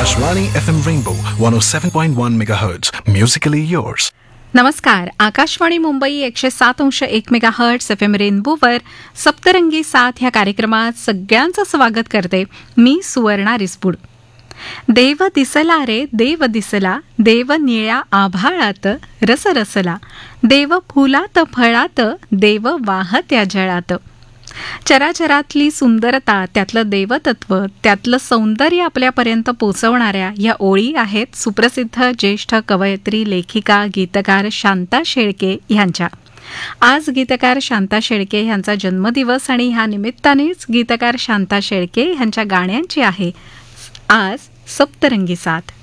Akashvani FM Rainbow 107.1 MHz. Musically yours. नमस्कार. Akashvani Mumbai 107.1 megahertz FM रेनबोवर सप्तरंगी साथ ह्या कार्यक्रमात सगळ्यांचं स्वागत करते मी सुवर्णा रिसबूड. देव दिसला रे देव दिसला, देव निळ्या आभाळात रस रसला, देव फुलात फळात, देव वाहत्या जळात. चराचरातली सुंदरता, त्यातलं देवतत्व, त्यातलं सौंदर्य आपल्यापर्यंत पोचवणाऱ्या या ओळी आहेत सुप्रसिद्ध ज्येष्ठ कवयित्री, लेखिका, गीतकार शांता शेळके यांच्या. आज गीतकार शांता शेळके यांचा जन्मदिवस आणि ह्या निमित्तानेच गीतकार शांता शेळके यांच्या गाण्यांची आहे आज सप्तरंगी साथ.